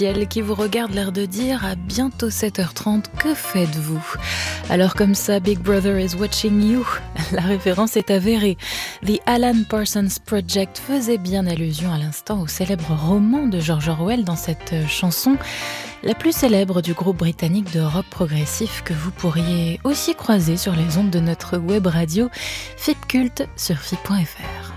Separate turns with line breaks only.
Elle qui vous regarde, l'air de dire à bientôt 7h30, que faites-vous? Alors comme ça, Big Brother is watching you. La référence est avérée. The Alan Parsons Project faisait bien allusion à l'instant au célèbre roman de George Orwell dans cette chanson, la plus célèbre du groupe britannique de rock progressif que vous pourriez aussi croiser sur les ondes de notre web radio FIP Cult sur FIP.fr.